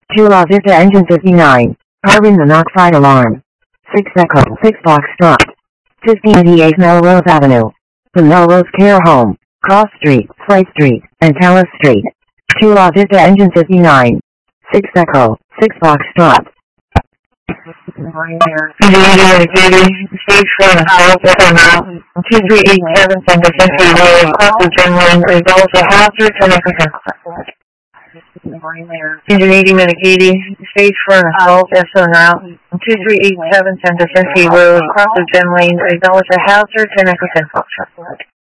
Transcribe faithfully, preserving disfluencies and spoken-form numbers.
two La Vista Engine fifty-nine. Carbon monoxide alarm. six Echo, six Foxtrot. fifteen eighty-eight Melrose Avenue. The Melrose Care Home, Cross Street, Slate Street, and Tallis Street. two La Vista Engine fifty-nine. six Echo, six Foxtrot. Stage four, House, Echo Mountain, two three eight seven Center Century Road, across the Gen Lane, results of hazard, ten percent. Engine eighty Medicaid, stage four, House, Echo Mountain, two three eight seven Center Century Road, across the Gen Lane, results of hazard, ten percent.